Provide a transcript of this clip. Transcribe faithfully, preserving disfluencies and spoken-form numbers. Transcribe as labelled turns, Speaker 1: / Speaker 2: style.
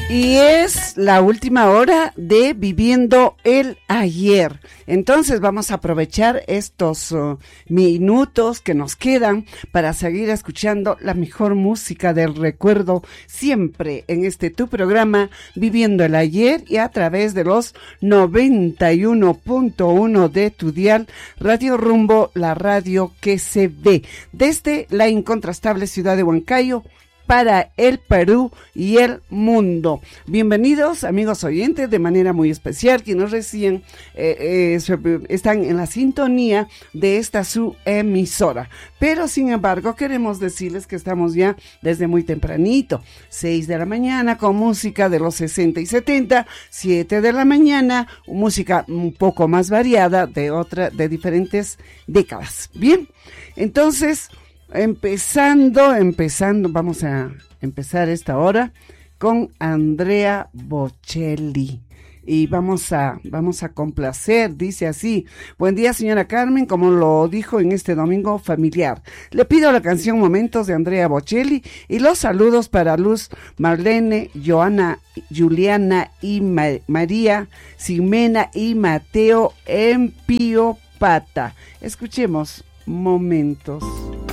Speaker 1: Y es la última hora de Viviendo el Ayer. Entonces vamos a aprovechar estos uh, minutos que nos quedan para seguir escuchando la mejor música del recuerdo siempre en este tu programa Viviendo el Ayer y a través de los noventa y uno punto uno de tu dial Radio Rumbo, la radio que se ve desde la incontrastable ciudad de Huancayo para el Perú y el mundo. Bienvenidos, amigos oyentes, de manera muy especial, quienes recién eh, eh, están en la sintonía de esta su emisora. Pero, sin embargo, queremos decirles que estamos ya desde muy tempranito, seis de la mañana, con música de los sesenta y setenta, siete de la mañana, música un poco más variada de otra, de diferentes décadas. Bien, entonces... Empezando, empezando, vamos a empezar esta hora con Andrea Bocelli. Y vamos a, vamos a complacer, dice así: buen día, señora Carmen, como lo dijo en este domingo familiar. Le pido la canción Momentos de Andrea Bocelli y los saludos para Luz, Marlene, Joana, Juliana y Ma- María, Ximena y Mateo en Pío Pata. Escuchemos Momentos.